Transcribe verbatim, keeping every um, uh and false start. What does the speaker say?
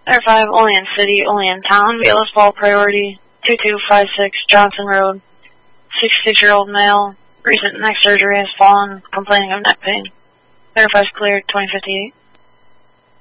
Center five, only in city, only in town. Bayless Ball priority, two two five six Johnson Road. sixty-six-year-old male, recent neck surgery has fallen, complaining of neck pain. Center five cleared, twenty fifty-eight.